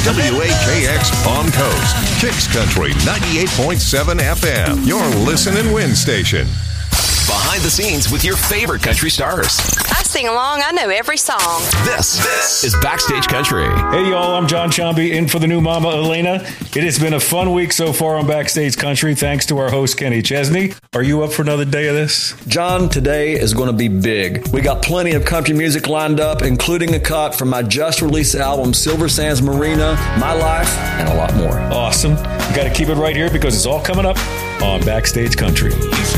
WAKX Palm Coast, Kicks Country 98.7 FM, your listen and win station. Behind the scenes with your favorite country stars. I sing along. I know every song. This is Backstage Country. Hey, y'all. I'm John Chomby in for the new Mama Elena. It has been a fun week so far on Backstage Country, thanks to our host, Kenny Chesney. Are you up for another day of this? John, today is going to be big. We got plenty of country music lined up, including a cut from my just-released album, Silver Sands Marina, My Life, and a lot more. Awesome. You got to keep it right here because it's all coming up on Backstage Country.